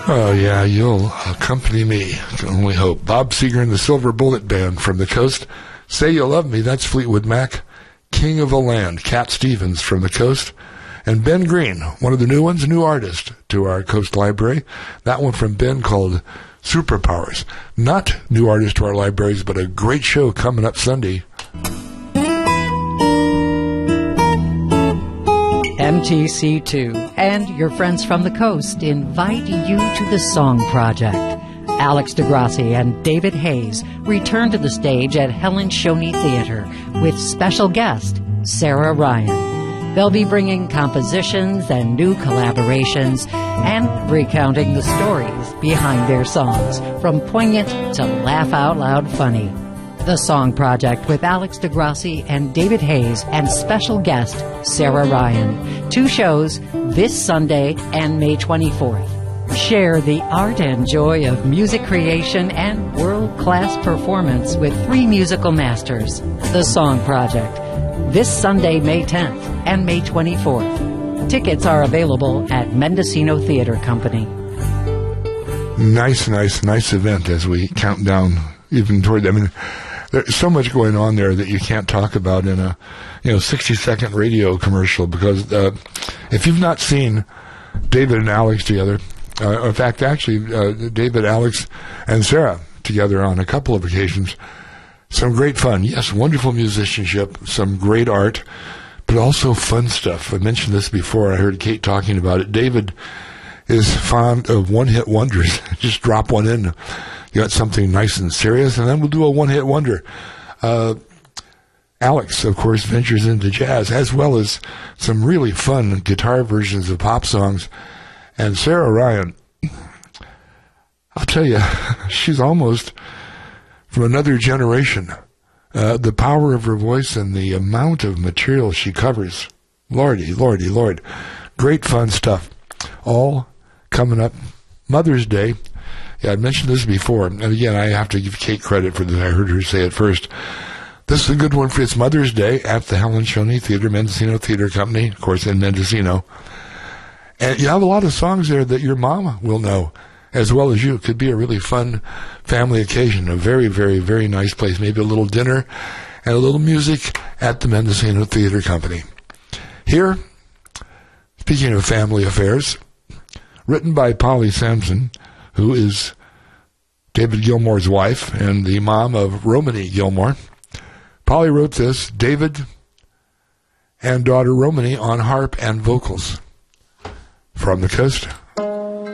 Oh, yeah, you'll accompany me. I can only hope. Bob Seger and the Silver Bullet Band from the coast. Say You Love Me, that's Fleetwood Mac. King of the Land, Cat Stevens from the coast. And Ben Green, one of the new ones, new artist to our Coast Library. That one from Ben called Superpowers. Not new artist to our libraries, but a great show coming up Sunday. MTC2 and your friends from the coast invite you to the Song Project. Alex DeGrassi and David Hayes return to the stage at Helen Shoney Theater with special guest Sarah Ryan. They'll be bringing compositions and new collaborations and recounting the stories behind their songs, from poignant to laugh-out-loud funny. The Song Project with Alex DeGrassi and David Hayes and special guest Sarah Ryan. 2 shows this Sunday and May 24th. Share the art and joy of music creation and world-class performance with 3 musical masters. The Song Project, this Sunday, May 10th and May 24th. Tickets are available at Mendocino Theater Company. Nice event as we count down even toward, I mean, there's so much going on there that you can't talk about in a 60-second radio commercial, because if you've not seen David and Alex together, in fact, actually, David, Alex, and Sarah together on a couple of occasions, some great fun. Yes, wonderful musicianship, some great art, but also fun stuff. I mentioned this before. I heard Kate talking about it. David is fond of one-hit wonders. Just drop one in. You got something nice and serious, and then we'll do a one-hit wonder. Alex, of course, ventures into jazz, as well as some really fun guitar versions of pop songs. And Sarah Ryan, I'll tell you, she's almost from another generation. The power of her voice and the amount of material she covers. Lordy, Lord. Great fun stuff. All coming up Mother's Day. Yeah, I mentioned this before, and again, I have to give Kate credit for this. I heard her say it first. This is a good one for its Mother's Day at the Helen Shoney Theater, Mendocino Theater Company, of course, in Mendocino. And you have a lot of songs there that your mama will know, as well as you. It could be a really fun family occasion, a very, very, very nice place. Maybe a little dinner and a little music at the Mendocino Theater Company. Here, speaking of family affairs, written by Polly Sampson, who is David Gilmour's wife and the mom of Romany Gilmour. Polly wrote this, David and daughter Romany on harp and vocals. From the coast.